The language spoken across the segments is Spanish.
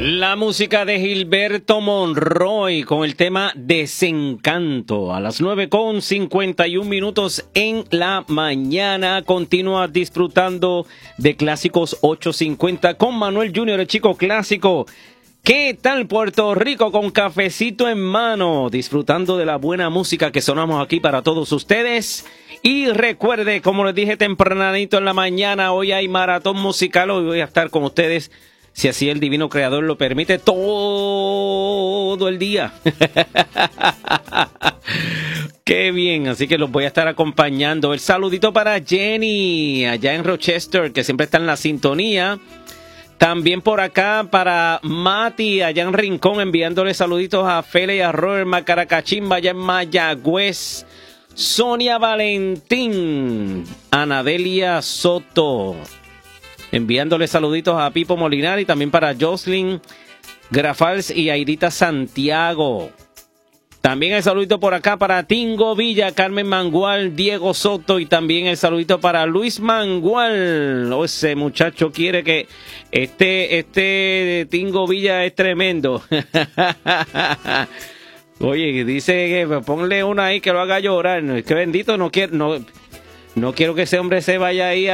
La música de Gilberto Monroy con el tema Desencanto a las 9:51 en la mañana. Continúa disfrutando de Clásicos 850 con Manuel Junior, el chico clásico. ¿Qué tal Puerto Rico con cafecito en mano? Disfrutando de la buena música que sonamos aquí para todos ustedes. Y recuerde, como les dije tempranito en la mañana, hoy hay maratón musical. Hoy voy a estar con ustedes, si así el divino creador lo permite, todo el día. Qué bien, así que los voy a estar acompañando. El saludito para Jenny, allá en Rochester, que siempre está en la sintonía. También por acá para Mati, allá en Rincón, enviándole saluditos a Fele y a Robert Macaracachimba, allá en Mayagüez. Sonia Valentín, Anadelia Soto, enviándole saluditos a Pipo Molinar y también para Jocelyn Grafals y Aidita Santiago. También el saludito por acá para Tingo Villa, Carmen Mangual, Diego Soto y también el saludito para Luis Mangual. Oh, ese muchacho quiere que este Tingo Villa es tremendo. Oye, dice que ponle una ahí que lo haga llorar. Es que bendito, no quiero que ese hombre se vaya ahí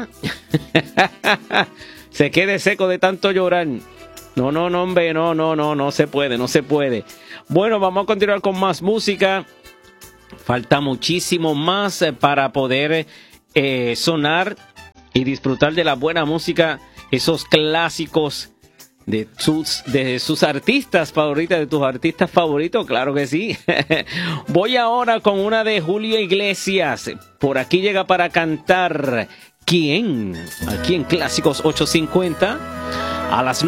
se quede seco de tanto llorar. No, hombre, no se puede. Bueno, vamos a continuar con más música. Falta muchísimo más para poder sonar y disfrutar de la buena música, esos clásicos de sus artistas favoritas, de tus artistas favoritos, claro que sí. Voy ahora con una de Julio Iglesias. Por aquí llega para cantar ¿Quién? Aquí en Clásicos 850. A las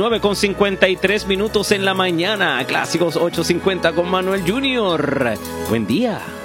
9:53 en la mañana. Clásicos 850 con Manuel Junior. Buen día.